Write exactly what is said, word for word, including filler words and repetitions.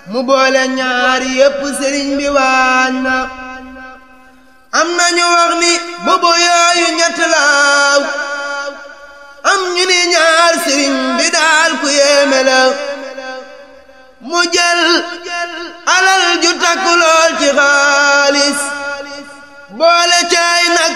mu boole ñaari yépp sëriñ bi waañ na am nañu wax ni bubu yooyu ñett laaw am ñu ni ñaar sëriñ bi daal ku yéeme la mu jël alal ju takku lool ci xaalis boole